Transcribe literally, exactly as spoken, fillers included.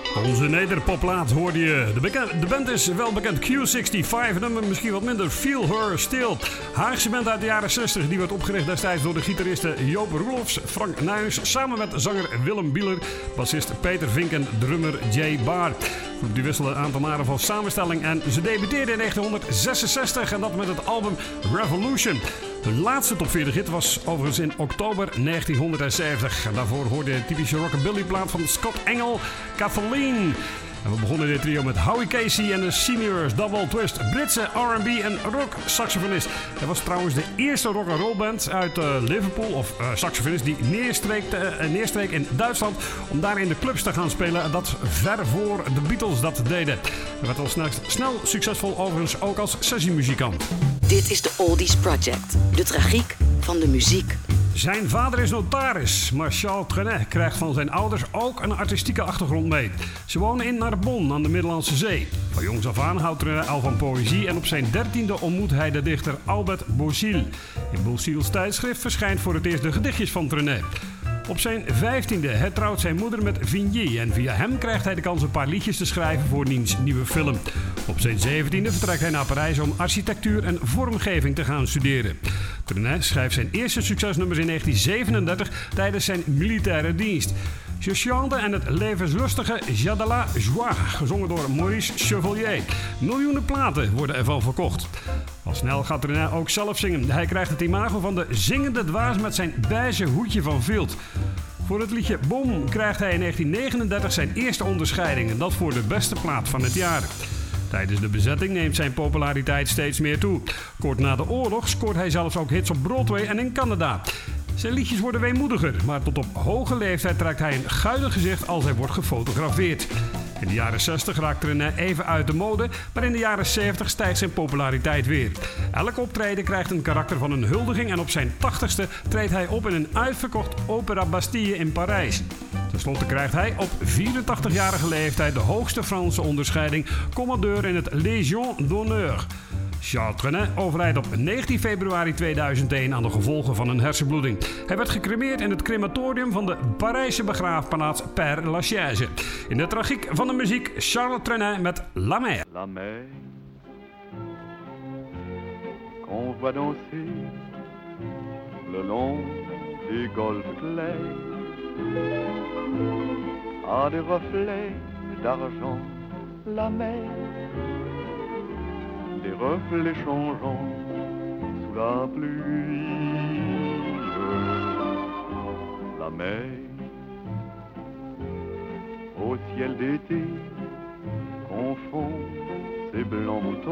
Onze nederpopplaat hoorde je. De, beken- de band is wel bekend Q vijfenzestig, nummer misschien wat minder Feel Her Still. Haagse band uit de jaren zestig, die werd opgericht destijds door de gitaristen Joop Roelofs, Frank Nuijs, samen met zanger Willem Bieler, bassist Peter Vink en drummer Jay Baar. Die wisselde een aantal maren van samenstelling en ze debuteerden in negentien zesenzestig en dat met het album Revolution. Hun laatste top veertig hit was overigens in oktober negentienhonderdzeventig. En daarvoor hoorde je de typische rockabilly plaat van Scott Engel, Kathleen. En we begonnen dit trio met Howie Casey en de Seniors, Double Twist, Britse R en B en rock saxofonist. Hij was trouwens de eerste rock'n'roll band uit uh, Liverpool, of uh, saxofonist, die neerstreek, uh, neerstreek in Duitsland om daar in de clubs te gaan spelen. Dat ver voor de Beatles dat deden. Hij werd al snel, snel succesvol overigens ook als sessiemuzikant. Dit is de Oldies Project, de tragiek van de muziek. Zijn vader is notaris, maar Charles Trenet krijgt van zijn ouders ook een artistieke achtergrond mee. Ze wonen in Narbonne aan de Middellandse Zee. Van jongs af aan houdt Trenet al van poëzie en op zijn dertiende ontmoet hij de dichter Albert Bourcil. In Bourcils tijdschrift verschijnt voor het eerst de gedichtjes van Trenet. Op zijn vijftiende hertrouwt zijn moeder met Vigny en via hem krijgt hij de kans een paar liedjes te schrijven voor Niens nieuwe film. Op zijn zeventiende vertrekt hij naar Parijs om architectuur en vormgeving te gaan studeren. Trenet schrijft zijn eerste succesnummers in negentien zevenendertig tijdens zijn militaire dienst. Je chante en het levenslustige J'ai de la joie, gezongen door Maurice Chevalier. Miljoenen platen worden ervan verkocht. Al snel gaat Trenet ook zelf zingen. Hij krijgt het imago van de zingende dwaas met zijn beige hoedje van vilt. Voor het liedje Bom krijgt hij in negentien negenendertig zijn eerste onderscheiding en dat voor de beste plaat van het jaar. Tijdens de bezetting neemt zijn populariteit steeds meer toe. Kort na de oorlog scoort hij zelfs ook hits op Broadway en in Canada. Zijn liedjes worden weemoediger, maar tot op hoge leeftijd trekt hij een guidig gezicht als hij wordt gefotografeerd. In de jaren zestig raakt Trenet even uit de mode, maar in de jaren zeventig stijgt zijn populariteit weer. Elk optreden krijgt een karakter van een huldiging en op zijn tachtigste treedt hij op in een uitverkocht Opéra Bastille in Parijs. Ten slotte krijgt hij op vierentachtigjarige leeftijd de hoogste Franse onderscheiding, commandeur in het Légion d'honneur. Charles Trenet overlijdt op negentien februari tweeduizend één aan de gevolgen van een hersenbloeding. Hij werd gecremeerd in het crematorium van de Parijse begraafplaats Père Lachaise. In de tragiek van de muziek Charles Trenet met La Mer. La mer qu'on voit danser le long des golfes clairs a des reflets d'argent. La mer, des reflets changeants sous la pluie. La mer, au ciel d'été, confond ses blancs moutons.